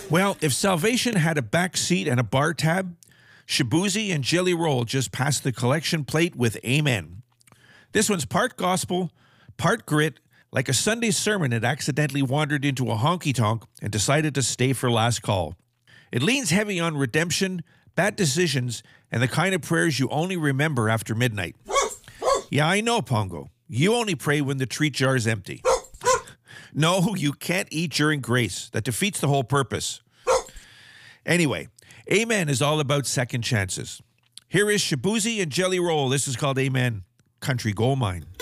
Well, if salvation had a back seat and a bar tab, Shabuzi and Jelly Roll just passed the collection plate with Amen. This one's part gospel, part grit, like a Sunday sermon that accidentally wandered into a honky-tonk and decided to stay for last call. It leans heavy on redemption, bad decisions, and the kind of prayers you only remember after midnight. Yeah, I know, Pongo. You only pray when the treat jar's empty. No, you can't eat during grace. That defeats the whole purpose. Anyway, Amen is all about second chances. Here is Shabuzi and Jelly Roll. This is called Amen, Country Gold Mine.